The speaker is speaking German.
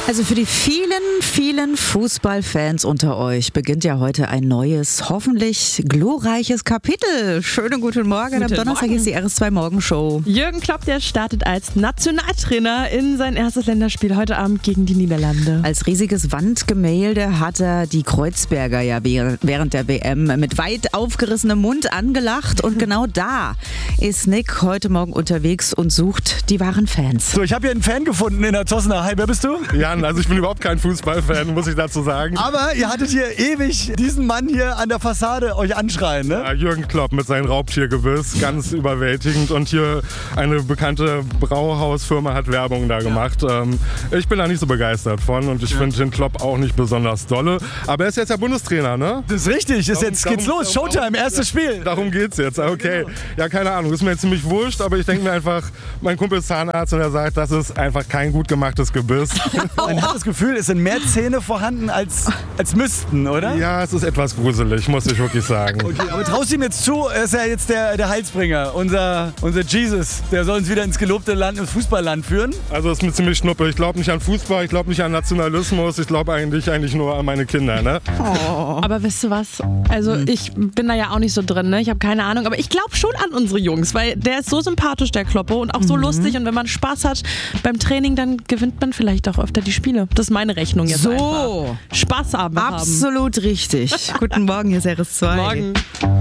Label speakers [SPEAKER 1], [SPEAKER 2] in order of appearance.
[SPEAKER 1] Also für die vielen, vielen Fußballfans unter euch beginnt ja heute ein neues, hoffentlich glorreiches Kapitel. Schönen guten Morgen. Am Donnerstag ist die RS2 Morgenshow.
[SPEAKER 2] Jürgen Klopp, der startet als Nationaltrainer in sein erstes Länderspiel heute Abend gegen die Niederlande.
[SPEAKER 1] Als riesiges Wandgemälde hat er die Kreuzberger ja während der WM mit weit aufgerissenem Mund angelacht. Und genau da ist Nick heute Morgen unterwegs und sucht die wahren Fans.
[SPEAKER 3] So, ich habe hier einen Fan gefunden in der Tossener. Hi, wer bist du?
[SPEAKER 4] Jan, also ich bin überhaupt kein Fußballfan, muss ich dazu sagen.
[SPEAKER 3] Aber ihr hattet hier ewig diesen Mann hier an der Fassade euch anschreien, ne?
[SPEAKER 4] Ja, Jürgen Klopp mit seinem Raubtiergebiss, ganz überwältigend. Und hier eine bekannte Brauhausfirma hat Werbung da gemacht. Ich bin da nicht so begeistert von und ich finde den Klopp auch nicht besonders dolle. Aber er ist jetzt ja Bundestrainer, ne?
[SPEAKER 3] Das ist richtig, jetzt geht's los. Showtime, erstes Spiel.
[SPEAKER 4] Darum geht's jetzt, okay. Ja, keine Ahnung, ist mir jetzt ziemlich wurscht, aber ich denke mir einfach, mein Kumpel ist Zahnarzt und er sagt, das ist einfach kein gut gemachtes Gebiss.
[SPEAKER 3] Man hat das Gefühl, es sind mehr Zähne vorhanden als müssten, oder?
[SPEAKER 4] Ja, es ist etwas gruselig, muss ich wirklich sagen.
[SPEAKER 3] Okay, aber traust du ihm jetzt zu, er ist ja jetzt der Heilsbringer, unser Jesus, der soll uns wieder ins gelobte Land, ins Fußballland führen?
[SPEAKER 4] Also ist mir ziemlich schnuppe. Ich glaube nicht an Fußball, ich glaube nicht an Nationalismus, ich glaube eigentlich nur an meine Kinder, ne?
[SPEAKER 2] Oh. Aber weißt du was? Also ich bin da ja auch nicht so drin, ne? Ich habe keine Ahnung, aber ich glaube schon an unsere Jungs, weil der ist so sympathisch, der Kloppe, und auch so lustig, und wenn man Spaß hat beim Training, dann gewinnt man vielleicht auch öfter die Spiele. Das ist meine Rechnung jetzt einfach.
[SPEAKER 1] So,
[SPEAKER 2] Spaß haben.
[SPEAKER 1] absolut richtig. Guten Morgen, hier ist RS2.
[SPEAKER 2] Morgen.